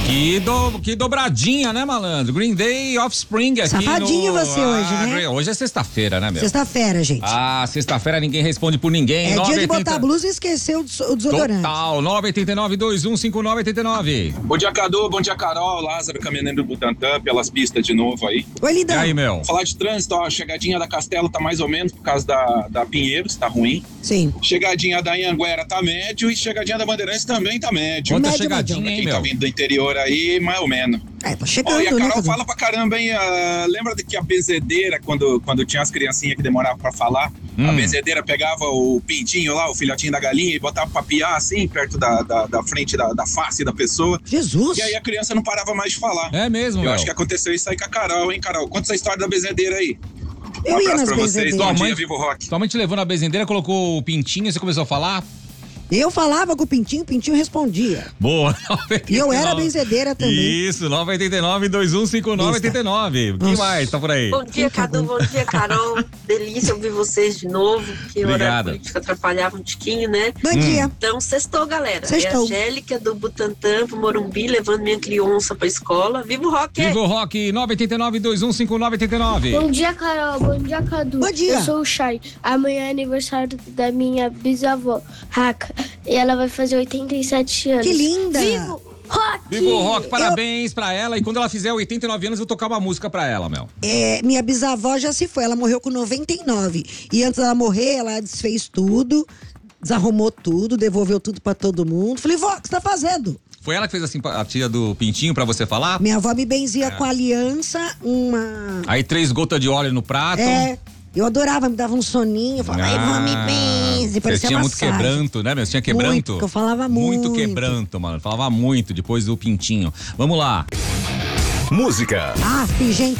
Que dobradinha, né, malandro? Green Day, Offspring aqui. Safadinho você hoje, né? Hoje é sexta-feira, né, meu? Sexta-feira, gente. Sexta-feira ninguém responde por ninguém. É dia de botar a blusa e esquecer o desodorante. Total, 989-2159-89. Bom dia, Cadu. Bom dia, Carol. Lázaro, caminhando do Butantã, pelas pistas de novo aí. Oi, Lidão. E aí, meu? Falar de trânsito, ó, a chegadinha da Castelo tá mais ou menos por causa da Pinheiros, tá ruim. Sim. Chegadinha da Anhanguera tá médio e chegadinha da Bandeirantes também tá médio. Quanta Médio, chegadinha, Pra hein, quem meu? tá vindo do interior aí, mais ou menos. Tá chegando, Ó, e a né, Carol Cadu? fala pra caramba, hein? Lembra de que a bezedeira, quando tinha as criancinhas que demoravam pra falar, a bezedeira pegava o pintinho lá, o filhotinho da galinha, e botava pra piar assim, perto da frente da face da pessoa. Jesus. E aí a criança não parava mais de falar. É mesmo, Eu meu? acho que aconteceu isso aí com a Carol, hein, Carol? Conta essa história da bezedeira aí. Eu ia nas pra vocês. bezedeiras. Bom Tua dia, mãe- Vivo Rock. Tua mãe te levou na bezendeira, colocou o pintinho, você começou a falar? Eu falava com o Pintinho respondia. Boa. E eu era benzedeira também. Isso, 989-2159-89. Quem mais tá por aí? Bom dia, Cadu. Bom dia, Carol. Delícia ouvir vocês de novo. Que hora Obrigada. a política atrapalhava um tiquinho, né? Bom dia. Então, sextou, galera. Sextou. É a Angélica do Butantã, pro Morumbi, levando minha criança pra escola. Viva o rock! Vivo Rock, 989-2159-89. Bom dia, Carol. Bom dia, Cadu. Bom dia. Eu sou o Chay. Amanhã é aniversário da minha bisavó, Raca. E ela vai fazer 87 anos. Que linda. Vivo Rock! Vivo Rock, parabéns pra ela. E quando ela fizer 89 anos, eu vou tocar uma música pra ela, Mel. Minha bisavó já se foi, ela morreu com 99. E antes dela morrer, ela desfez tudo, desarrumou tudo, devolveu tudo pra todo mundo. Falei, vó, o que você tá fazendo? Foi ela que fez assim, a tia do pintinho pra você falar? Minha avó me benzia com aliança, uma... Aí 3 gotas de óleo no prato. Eu adorava, me dava um soninho, eu falava, ai, vó, me benze, Você parecia tinha muito massagem. quebranto, né, meu? Você tinha quebranto? Muito, porque eu falava muito. Muito quebranto, mano. Falava muito depois do pintinho. Vamos lá. Música. Gente,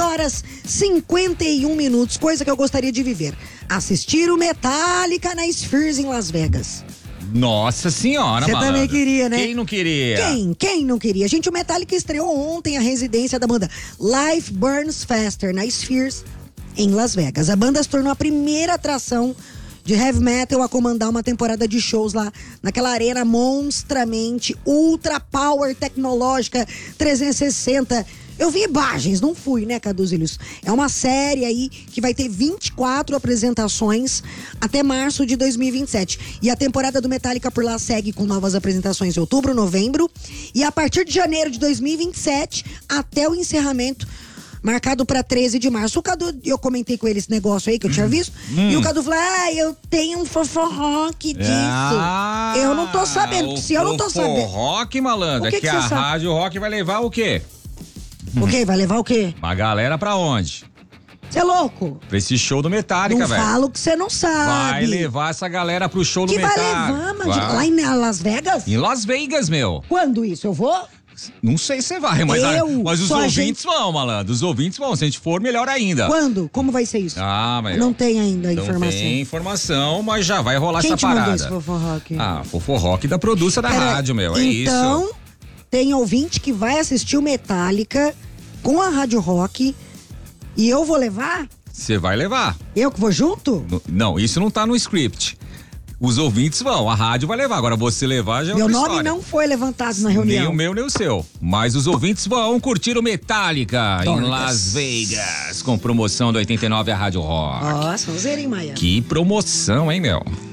7h51, coisa que eu gostaria de viver. Assistir o Metallica na Spheres em Las Vegas. Nossa senhora, Você malandro. também queria, né? Quem não queria? Quem não queria? Gente, o Metallica estreou ontem a residência da banda Life Burns Faster na Spheres em Las Vegas. A banda se tornou a primeira atração de heavy metal a comandar uma temporada de shows lá naquela arena monstramente ultra power tecnológica 360. Eu vi imagens, não fui, né, Caduzilhos? É uma série aí que vai ter 24 apresentações até março de 2027. E a temporada do Metallica por lá segue com novas apresentações em outubro, novembro. E a partir de janeiro de 2027 até o encerramento, marcado pra 13 de março. O Cadu, eu comentei com ele esse negócio aí que eu tinha visto. E o Cadu falou: eu tenho um foforrock disso. Eu não tô sabendo. Se eu não tô sabendo. Rock, malandro. O que É que que a você sabe? Rádio Rock vai levar o quê? O quê? Vai levar o quê? A galera pra onde? Você é louco? Pra esse show do Metallica, Não velho. falo que você não sabe. Vai levar essa galera pro show do Que vai Metallica. levar, Mandinga? Lá em Las Vegas? Em Las Vegas, meu. Quando isso? Eu vou? Não sei se você vai, mas os só a ouvintes vão, malandro. Os ouvintes vão. Se a gente for, melhor ainda. Quando? Como vai ser isso? Mas Não tem ainda a não informação. tem informação, mas já vai rolar Quem essa te mandou parada. esse foforrock? Foforrock da produção da rádio, meu. É então, isso. tem ouvinte que vai assistir o Metallica com a Rádio Rock e eu vou levar? Você vai levar. Eu que vou junto? Não, isso não tá no script. Os ouvintes vão, a rádio vai levar. Agora você levar já é Meu outra nome história. não foi levantado na reunião. Nem o meu, nem o seu. Mas os ouvintes vão curtir o Metallica em Las Vegas, com promoção do 89 a Rádio Rock. Nossa, vamos ver, hein, Maia? Que promoção, hein, meu?